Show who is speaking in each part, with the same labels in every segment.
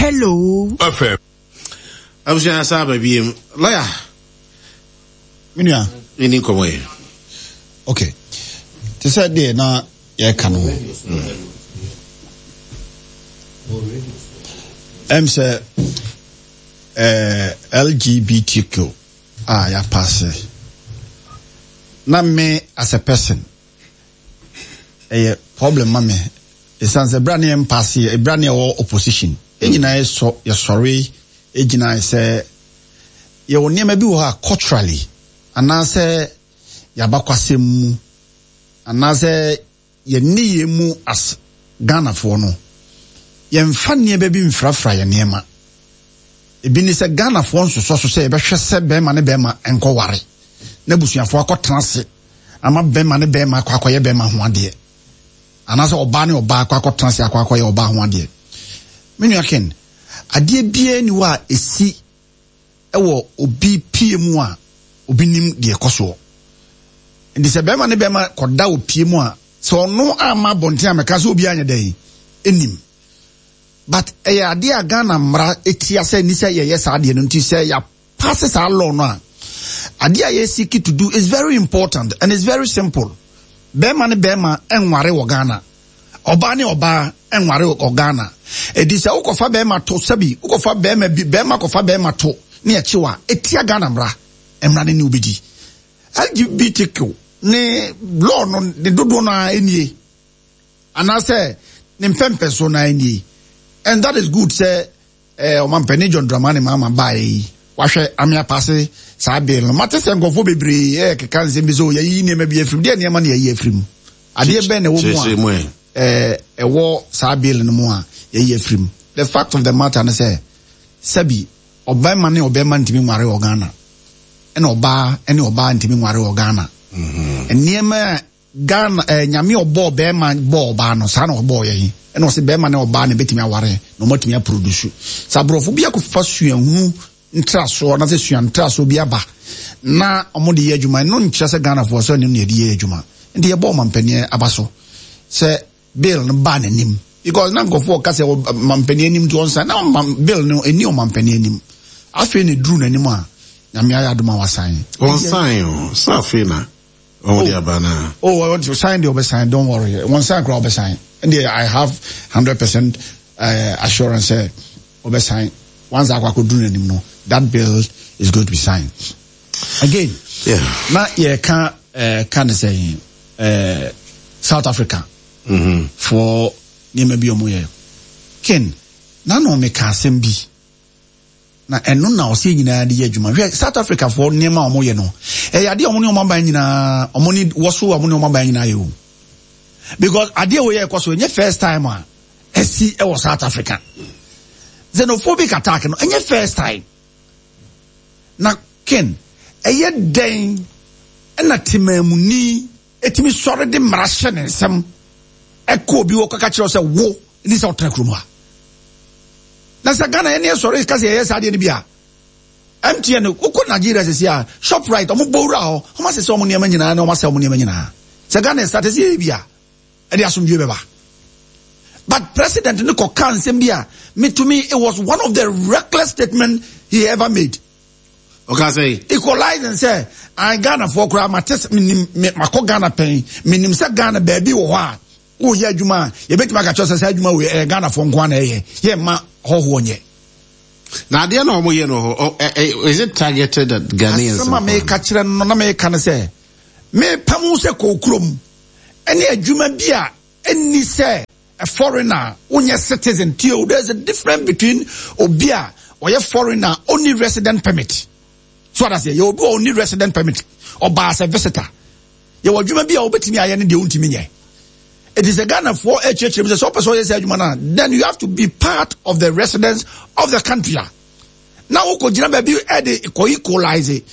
Speaker 1: Hello.
Speaker 2: FM. I was going to say, baby, lawyer.
Speaker 3: Minya.
Speaker 2: Ini komoye.
Speaker 3: Okay. Te said there na ye kanu. Say LGBTQ. Ya passe. Na me as a person. Problem mame. Esanse brand name pass a brand new opposition. Ejina so ye sorry. Ejina say ye woni ma bi wo ha culturally. Anase yabakwase mu. Anase ye niye mu as Ghana for no. Ye mfa ne be bi mfrafra ye niema. Ebi ni se Ghana for so say be hwe se be ma ne be ma enko ware. Na busuafo akotranse. Ama be ma ne be ma kwakoye be ma ho ade. Anase oba ne oba akotranse akwakoye oba ho ade. Menu aken ade bie ni wa esi ewo obi pie mu a obi nim de ekoso. Ndi se be ma ne be ma koda opie mu a so no ama bonte ameka so obi anya dai enim. But ade a Ghana mra etia se ni se ye sa ade no nti se ya pass sa law no a ade a ye seek to do is very important and it's very simple. Bema ne bema enware wo Ghana. Oba ne oba enware wo Ghana. Edi se ukofa bema to sabi, ukofa bema bi bema kofa bema to ne echiwa etia Ghana mra emra ne ni obedi. LGBTQ ne law no de dodo na enie. Anase ne mpempe so na enie. And that is good say omampani John Dramani mama bai. Wahwe amia passe sa bill no matese ngofo bebre keka nse bizo ye ne ma bi afrim de ne ma ne ye afrim ade be ne wo mu ewo sa bill no mu a ye afrim. The fact of the matter na say sabi oba ma ne oba ma ntimi nware o Ghana ene oba ntimi nware o Ghana eniema Ghana nyame obo be ma bo oba no sa na obo ye ene o se be ma ne oba ne betimi aware no matimi produce sabrofo bia ko fa suahu ntraso na se suan ntraso bi aba na omode ye adwuma no nkyerɛ sɛ Ghana for so ne no ye adwuma ndi ye bo mampanie abaso sɛ bill no ba nanim because na ngofo ka sɛ mampanie nim to onsa na bill no eni o mampanie nim afi ne dru nanim a na me aya adoma wasan
Speaker 2: onsan sa afi na o dia bana
Speaker 3: I want to sign the obesign, don't worry one sign crowd obesign and I have 100% assurance obesign once I could do nanim no that bill is going to be signed. Again, now you can say South Africa for Nimebi Omoye. Ken, na no me ka sembi. Na eno na o se nyina de adwuma. South Africa for Niema Omoye no. Ade omoni omaba nyina, omoni woso omoni omaba nyina yo. Because ade wo ye kwaso nye first time a esi e wo South Africa. Xenophobic attack no enye first time. Na Ken eye den na timamuni etimi sore de mrahye ne nsem eko bi wo kaka kire se wo ni se otra krum ha na se Ghana ene sore ka se eye sa de ne bia MTN uko Nigeria se sia Shoprite omo bowra ho o ma se omo niam nyina na o ma se omo niam nyina se Ghana start se e bia e de asomdwe beba. But President Niko Khan Sembia, to me, it was one of the reckless statements he ever made.
Speaker 2: Okay, say
Speaker 3: equalize and say, I Ghana for crowd, my test mako Ghana pain, minim se Ghana baby or what? Oh, yeah, Juma, you bet my catchers said Juma, we Ghana from Guana, yeah, ma, ho, ye.
Speaker 2: Now, they know, you know, is it targeted at Ghanaians?
Speaker 3: Some may catch them, no, may can say, me pamuse ko krum, any Juma bia, any say. A foreigner, only citizen, too. There's a difference between Obia or a foreigner, only resident permit. So that's it. You only resident permit or as a visitor. You will be able to me. I need the me. It is a Ghana for HH. Then you have to be part of the residents of the country. Now, equalize it.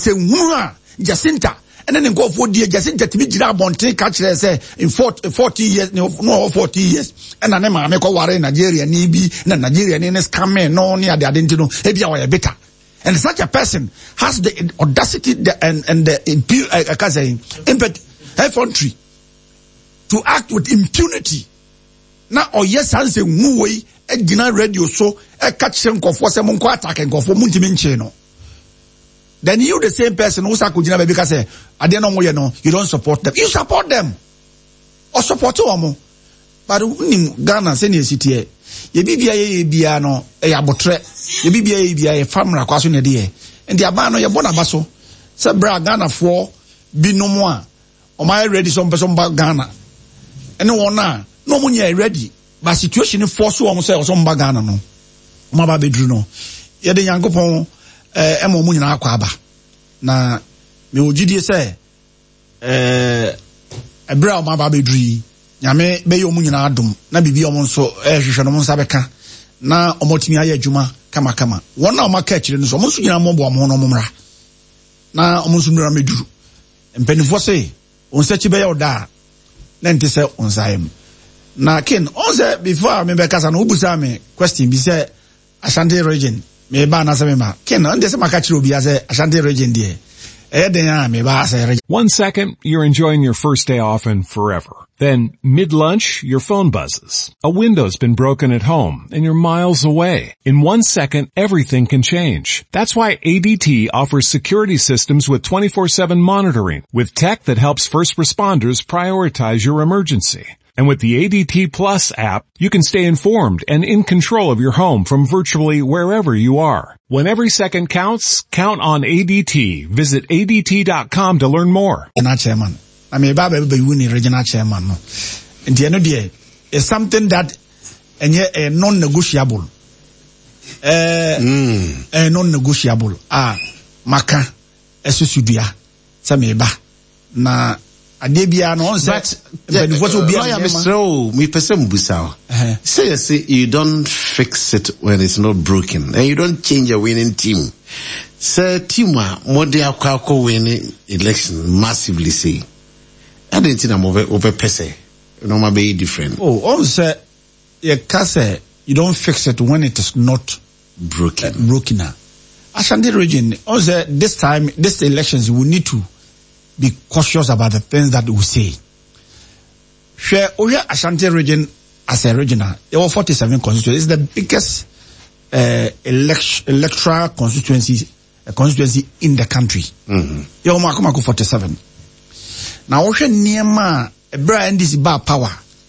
Speaker 3: Jacinta. And then go for the Jacinta to be Jirabonte catch say in 40 years, no 40 years. And then I make a war in Nigeria, Nibi, and Nigeria, and scam no near the identity, Ebia or better. And such a person has the audacity and the effrontery to act with impunity. Now, or yes, I say, gina radio so catch nkofo se monko attack nkofo muntimi nche no. Then you the same person who sa ko gina baby ka say ade no moye no, you don't support them. You support them. Or support them. But Ghana say ne sitie. Ye bibia ye bia no e abotre. Ye bibia ye bia ye famra kwaso ne de. And the aba no ye bona baso. Say bra Ghana for bi no mo a. O my ready some person back Ghana. And one na no mo nya ready. But situation force o mo say o some back Ghana no. O ma ba bedru no. Ye de Nyankopon emo mu nyina akwa aba. Na me ogidie say ebra o ma ba bedru nyame be yo mu nyina adom na bibi o mo nso hwehwe no mo nsa beka na omotimi aye adwuma kama wona o maka akire no so mo nso nyina mo bo mo no mo mra na o mo nso mra meduru empenifo say on sechi be yoda na nti say on saim na kin on say before me be kasa no ubusa me question bi say Ashanti region me ba na say me ma kin on dey say maka akire obi say Ashanti region there
Speaker 1: 1 second, you're enjoying your first day off and forever. Then, mid-lunch, your phone buzzes. A window's been broken at home, and you're miles away. In 1 second, everything can change. That's why ADT offers security systems with 24/7 monitoring, with tech that helps first responders prioritize your emergency. And with the ADT Plus app, you can stay informed and in control of your home from virtually wherever you are. When every second counts, count on ADT. Visit ADT.com to learn more.
Speaker 3: Chairman. I mean, Baba be winning regional chairman. No. And the end of the day, it's something that a non-negotiable. A non-negotiable. Maka, esusudia, sameba. Na, adebia no but
Speaker 2: lawyer Mr. me person busa say you don't fix it when it's not broken and you don't change a winning team. Say team more dey akwa winning election massively say I didn't think I'm over person no ma be different.
Speaker 3: On say you can say you don't fix it when it is not
Speaker 2: broken.
Speaker 3: Ashanti region on say this time this elections we need to be cautious about the things that we say. Share Oya Ashanti region as a regional, there were 47 constituencies. It's the biggest electoral constituency in the country. Yo makumako 47. Now Osha Niema Ebra NDC bar power.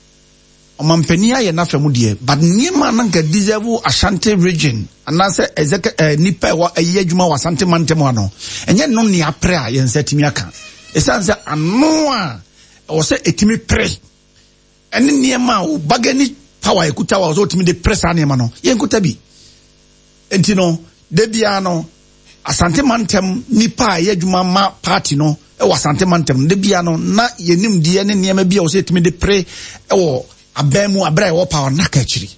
Speaker 3: Omampenia ye na femudie, but Niema nanka deserve Ashanti region. And answer nipa wa yejuma wa Ashanti mantemwano. And yet no ni aprea yen setimiaka. Esanse anoa o se etimi pre ene niema o bagani power ekuta wa so etimi de press anema no ye nkuta bi enti no de bia no Asante mantem nipa ye adwuma ma party no e wa Asante mantem de bia no na yenim de ne niema bia o se etimi de pre e wo abamu abra e wo power na ka chiri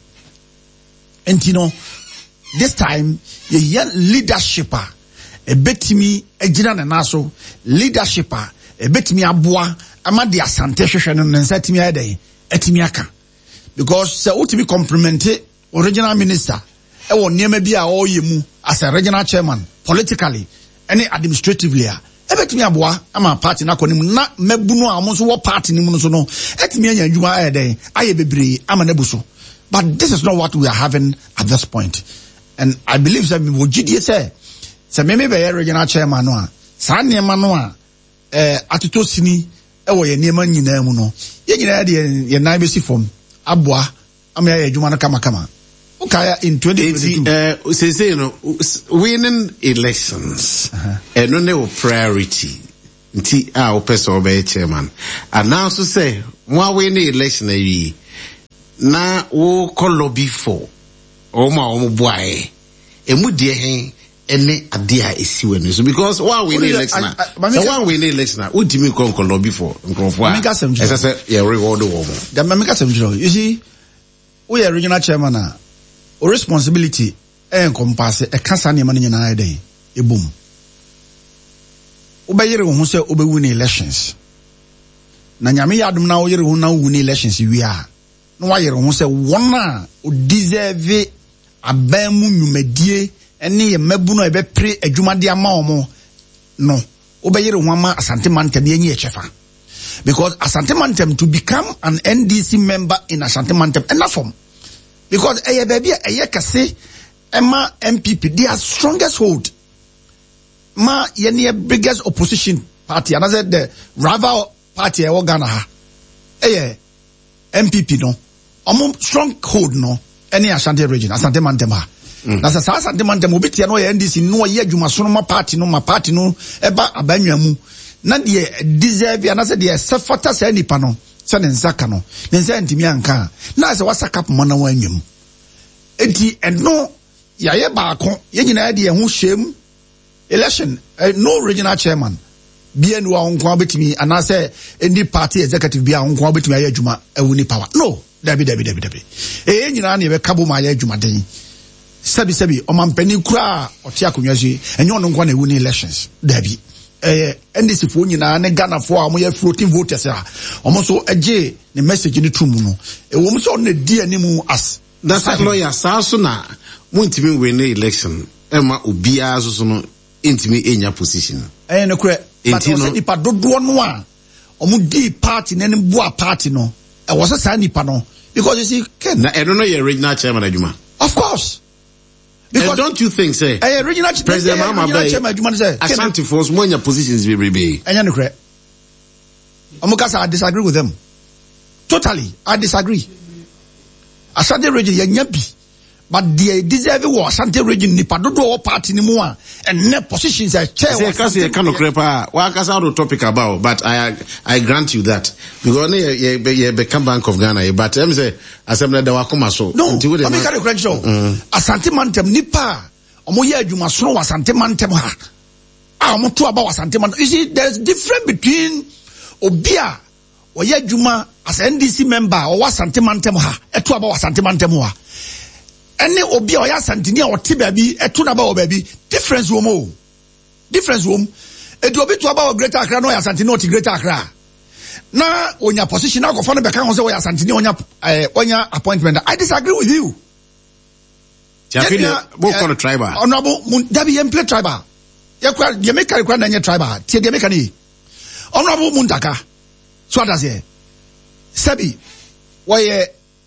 Speaker 3: enti no this time ye leadership a betimi ejina na naso leadership a betimi aboa ama de Asante hwehwe no nsa timi ayede etimi aka because se utimi compliment original minister e wo niema bi a oyemu as a regional chairman politically any administratively e betimi aboa ama party na konim na mabunu a mo so wo party ni mu no so no etimi anya adwuma ayede aye bebre ama na buso but this is not what we are having at this point and I believe that we will GDA say se me be regional chairman no a sa niema no a atoto sini e wo ye niema nyina mu no ye nyina de ye nan besi form aboa ama ye adwuma no kama okay in 2022
Speaker 2: say no winning elections and no priority nti o person obey chairman and now so say one winning election ayi na wo call lobby for o ma o boae emu de hen ene adea esiwe no so because one win election so one win election ultimate kon lobby for nkrofo a say yeah reward wo mo
Speaker 3: da mamika semjiro you see we are regional chairman a responsibility encompass e kasa ne man nyina dey ebom obeyere wo se obewu ni elections na nyame yadum na oyere wo na wu ni elections wi a no wayere wo se wona o deserve abamu nyumadie ene ye mabuno ebe pre adwumade ama omo no obeyere ho ama Asante mantem ye nyi echefa because Asante mantem to become an NDC member in Asante mantem enough form because baby kase Emma MPP their strongest hold ma ye biggest opposition party and I said the rival party e Ghana ha MPP no strong hold no any Ashanti region Asante Mantem ha na sa Asante Mantem obitia no ye NDC no ye adwuma so no ma party no eba abanwa mu na de deserve and I said the sefata say nipa no se ne nsaka no ne nsa ntimi anka na se wasaka poma na wanwam enti eno yaye baako ye nyina de ho hwem election no regional chairman bia no ahonkwa betimi anase any party executive bia ahonkwa betimi aye adwuma awuni power no dabi nyina na be kabo ma aye adwuma den sabi omampani kura ote akonwa so enye ono nkwa na awuni elections dabi NDC fo nyina ne Ghana fo a mo ye floating voters a omo so age ne message ni trum no wo mo so na di animu as
Speaker 2: that's a lawyer so na mo ntimi win election ema obia so no ntimi enya position
Speaker 3: ne kure but o se nipa dodo no a omo di party ne boa party no e wo se sa nipa no because you see Ken
Speaker 2: na no your regional chairman adwuma
Speaker 3: of course.
Speaker 2: Because don't you think, say,
Speaker 3: regional
Speaker 2: President Mama Bay, Ashanti Force, when your positions will be.
Speaker 3: I disagree with them. Totally, I disagree. Ashanti region, yanyabi. But they deserve war. Ashanti region, ni padodo party ni mua. And ne positions are chair.
Speaker 2: Say, kasi kano krepa. Wakasa out topic about, but I grant you that. Because ye become Bank of Ghana, but I'm say, assembly da wakoma so.
Speaker 3: No, I'm making correct show. Asante Mantem nipa. Omo ye adwuma so Asante Mantem ha. Omo to about Asante Mantem. You see, there's difference between Obia or ye adwuma as NDC member or Asante Mantem ha. Eto about Asante Mantem ha. Any obi or ya santini or baby eto na ba baby difference wo mo difference wo edu obi to about Greater Accra no ya santini or Greater Accra na onya position na go fa no be kan ho say we ya santini onya appointment. I disagree with you.
Speaker 2: Chafina bo kono tribal
Speaker 3: honorable dabi yem play tribal ye kwa ye make kwa na nye tribal tie de make ni honorable Muntaka so that say sabi we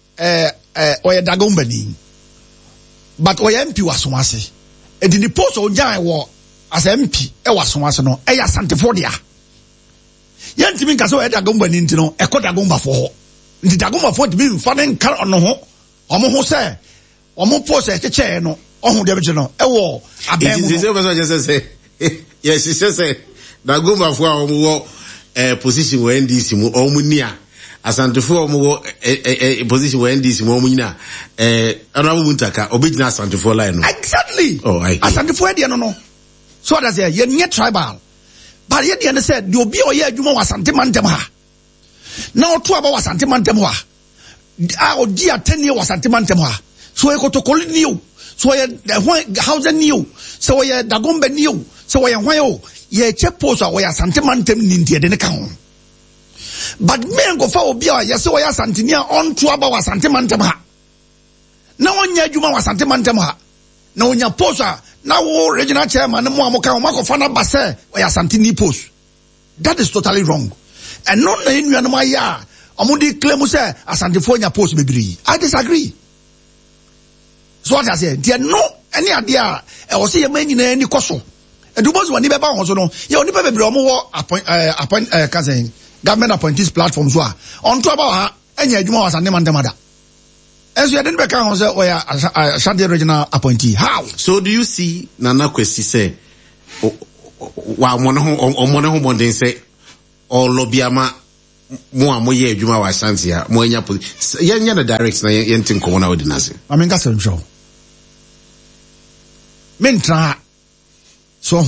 Speaker 3: dagombani but o MP wasomase e di post o jan wo as MP e wasomase no e ya Asantefo dia yentimi nka so e dagomba ni ntino e kodagomba fo ho nti dagomba fo timi mfa ne nka ono ho omo ho se omo post e cheche no ohun de be no e wo abemu
Speaker 2: no se be so say yes she say dagomba fo a omo wo position we NDC mu omo nia Asantefo omo position we NDC mo nyina Honorable Muntaka obigina Asantefo line no
Speaker 3: exactly Asantefo e no so that say ye nye tribal but ye dey said the obi oye adwuma wa Asante Mantem ha na oto aba wa Asante Mantem ha a odi atani wa Asante Mantem ha so e kotokoli new so ye house new so ye dagombe new so ye hwan o ye chepo so wa Asante Mantem ni ndie de ne ka ho. But men go for obia yes we Asantini on to aba wa Asante Mantem ha na onya adwuma wa Asante Mantem ha na onya posa na wo regional chairman mo amoka o makofa na base we Asantini post. That is totally wrong. And no na enu anoma ya omudi claim say Asantefo nya post bebiri. I disagree. So what I say there no any idea e wo say ye man nyina ni koso edubozu wani beba ho so no ye oni bebiri omo wo appoint cousin government appointees platforms wa on to about ha enya adwuma wa Asante Mantem ada. As you didn't become Ashanti regional appointee. How?
Speaker 2: So do you see Nana Kwesi say wa mono mondin say or lobiama mo ye adwuma wa Ashanti ya mo enya yen na direct na yen tin ko na odinase.
Speaker 3: I mean that's true. Mentra so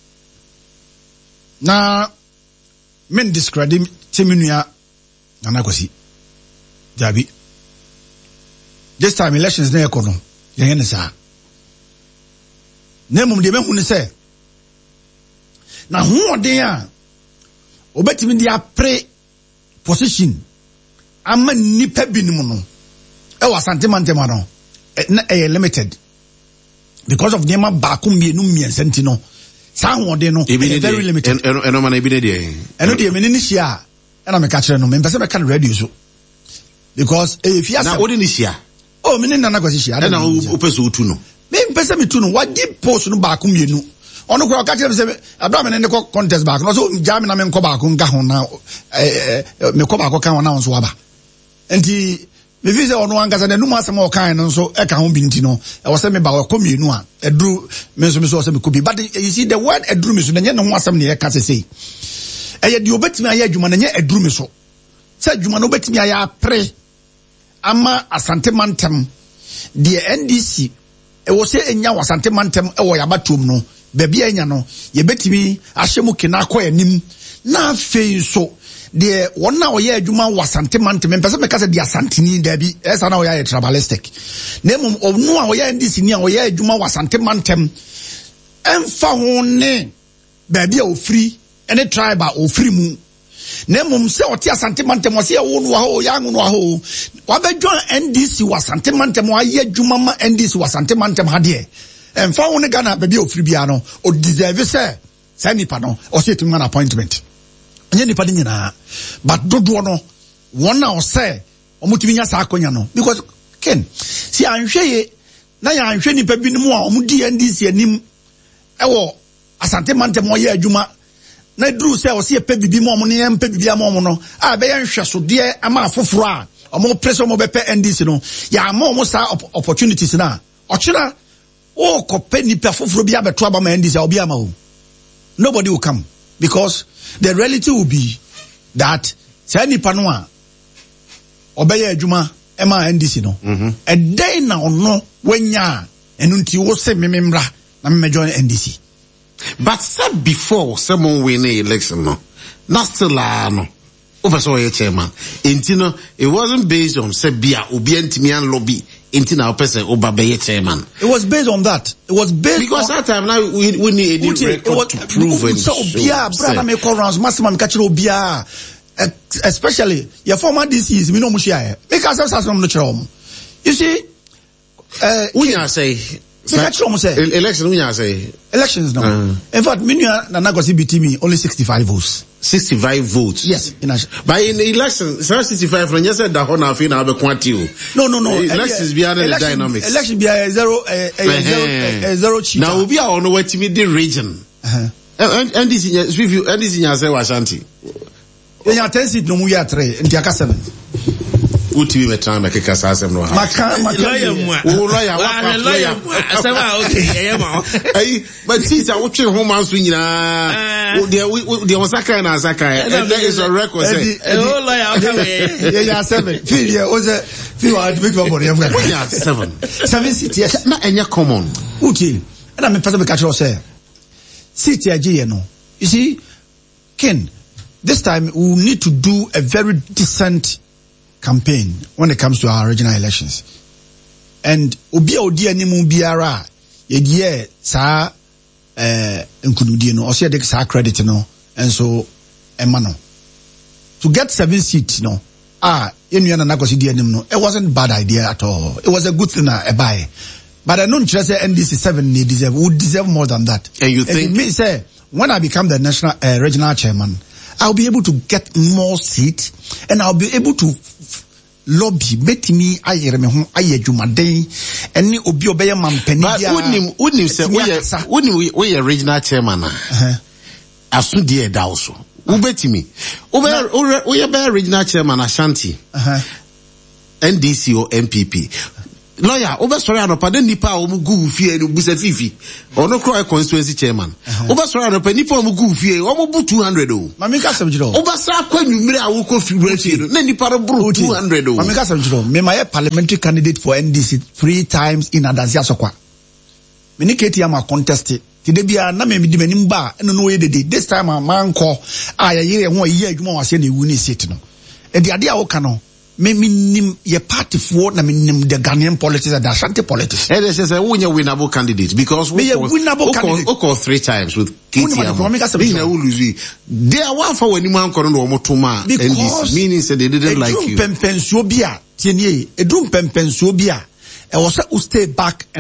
Speaker 3: na men discredit Timinua Nana Kwesi. Jabi. This time elections na ekono. Yen sa. Nemum de mehu ne say. Na hu odin a obetimi dia pre position ama nipa binim no. E wa Asante Mantem no. Na limited. Because of them baako mienu miensenti no. Sa hu odin no very limited.
Speaker 2: Eno man ebi de.
Speaker 3: Eno de meni ni hia. E na me ka kire no me pese me ka radio so. Because if you
Speaker 2: na odi ni hia
Speaker 3: Oh, me Nana Kwasi. I don't know.
Speaker 2: Opeso Tuno.
Speaker 3: Me pese me tuno. What deep post no back mienu. Ono kwa catch say Abraham ne ko contest back. No so jam na me nko back nka ho na me ko back kan ho na so aba. Enti me fi say ono ankasa na numa asem o kan no so e ka ho bi nti no e wo say me ba ko mienu a edru me so say me ko bi. But you see the word edru me so na nye no ho asem ne e ka say. Eye di obetimi aye adwuma na nye edru me so. Say adwuma no obetimi aye apre ama Asante Mantem the NDC e wo say enya Asante Mantem e wo yabatom no bebi enya no ye betimi ahyemu kena kwa anim na afei so de wona wo ye adwuma Asante Mantem mpese me ka say de Asantini da bi esa na wo ye tribalistic na mum onu a wo ye NDC ni a wo ye adwuma Asante Mantem emfa ho ne bebi a ofiri ene tribe a ofiri mu na mum se oti Asante Mantem wase wo no ho ya ngo no ho wa be join NDC Asante Mantem wa ye adwuma ma NDC Asante Mantem ha de emfa ho ne Ghana bebi ofiri bia no o deserve say nipa no o se to man appointment anya nipa din nyina but dodo no won na o say omutimi nya sa akonya no because ken si anhwe ye na ya anhwe nipa bi no a omudi NDC anim ewo Asante Mantem wo ye adwuma na dru say o se pe bibi mo mo ne em pe bibi am no a be ye nhwe so de ama afoforo a omo preso mo be pe NDC no ya ma omo sa opportunities na ochira o ko pe nipa foforo bi abeto aba ma NDC obi ama o nobody will come because the reality will be that say nipa no a obeye adwuma e ma NDC no e dey na ono wanya enu nti wo se mememra na me join NDC.
Speaker 2: But said before someone win the election, no, not still no. Over your chairman. Intino, it wasn't based on Sebia, Ubientimian lobby, Intina person, Obabe chairman.
Speaker 3: It was based on that. It was based
Speaker 2: because
Speaker 3: on
Speaker 2: that time now we need a new record to prove it.
Speaker 3: So Bia, brother, make rounds, maximum catch Bia, especially your former DCs, we know Mushia. Make ourselves from the chrom. You see,
Speaker 2: we say. Election, we say
Speaker 3: elections now. In fact, Nana Kwasi beat me only 65 votes.
Speaker 2: 65 votes.
Speaker 3: Yes,
Speaker 2: but in the election, 65 from yesterday that one have been quantity.
Speaker 3: No.
Speaker 2: Elections beyond the dynamics.
Speaker 3: Election be zero cheaper.
Speaker 2: Now we are on the way to meet the region. And this is review. And this is your say Ashanti.
Speaker 3: You are 10 seats no we are 3 in Tiaka 7.
Speaker 2: Uti we try make kasa asem no ha.
Speaker 3: Lawyer
Speaker 2: but since I watch home house nyina the Osaka na Osaka and there is a record say
Speaker 3: yeah 7 feel yeah o say feel I make my body
Speaker 2: yeah 7 seats na enya common
Speaker 3: uti and me person be catch us say seat agye no you see Ken this time we need to do a very decent campaign when it comes to our regional elections. And obi animu biara ye sa nkududi no o se de sa credit no and so emano to get 7 seats no yenu na Kwasi di anim no it wasn't a bad idea at all. It was a good thing a buy. But I don't trust NDC 7 would deserve more than that.
Speaker 2: And you think
Speaker 3: me say when I become the national regional chairman, I'll be able to get more seats and I'll be able to lobby betimi ayere me ho ayadwumaden ene obi obeye mampani dia
Speaker 2: unim say we regional chairman asudi e da also ubetimi we be regional chairman Ashanti NDC or MPP lawyer obe sorry anopa de nipa o mu gu fie no busa fifi ono kro constituency chairman obe sorry anopa nipa o mu gu fie o mu bu 200 o
Speaker 3: mami ka sam jiro
Speaker 2: obe sa kwanwumire a wo ko fie no na nipa ro bro 200 o
Speaker 3: mami ka sam jiro me my parliamentary candidate for NDC 3 times in Adansi Asokwa me ni keti am contest ti de bia na me di manim ba eno no ye dede this time man ko ayeye ho ye adwuma wase na ewu ni seat no e de ade a wo ka no me nim ye party for na me nim the Ghanaian politics and the Ashanti politics.
Speaker 2: And they say we are winnable candidates because we are
Speaker 3: winnable candidates
Speaker 2: 3 times with KTM. They are one for when you man kono no motuma NDC meaning say they didn't like you.
Speaker 3: Pempensuo bia tienie edum pempensuo bia e wo say stay back